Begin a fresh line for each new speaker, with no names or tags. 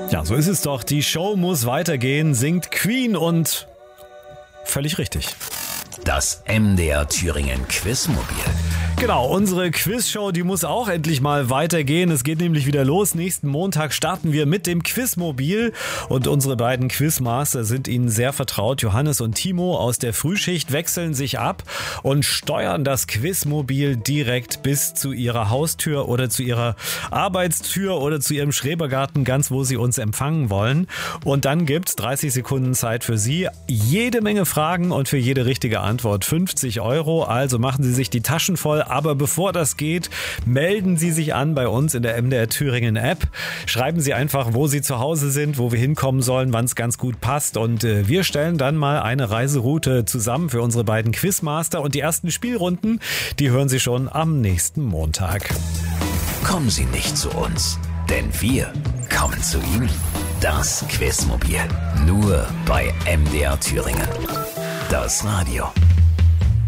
Ja, so ist es doch. Die Show muss weitergehen, singt Queen und völlig richtig.
Das MDR Thüringen Quizmobil.
Genau, unsere Quizshow, die muss auch endlich mal weitergehen. Es geht nämlich wieder los. Nächsten Montag starten wir mit dem Quizmobil und unsere beiden Quizmaster sind Ihnen sehr vertraut. Johannes und Timo aus der Frühschicht wechseln sich ab und steuern das Quizmobil direkt bis zu Ihrer Haustür oder zu Ihrer Arbeitstür oder zu Ihrem Schrebergarten, ganz wo Sie uns empfangen wollen. Und dann gibt's 30 Sekunden Zeit für Sie. Jede Menge Fragen und für jede richtige Antwort 50 €. Also machen Sie sich die Taschen voll. Aber bevor das geht, melden Sie sich an bei uns in der MDR Thüringen App. Schreiben Sie einfach, wo Sie zu Hause sind, wo wir hinkommen sollen, wann es ganz gut passt. Und wir stellen dann mal eine Reiseroute zusammen für unsere beiden Quizmaster. Und die ersten Spielrunden, die hören Sie schon am nächsten Montag.
Kommen Sie nicht zu uns, denn wir kommen zu Ihnen. Das Quizmobil. Nur bei MDR Thüringen. Das Radio.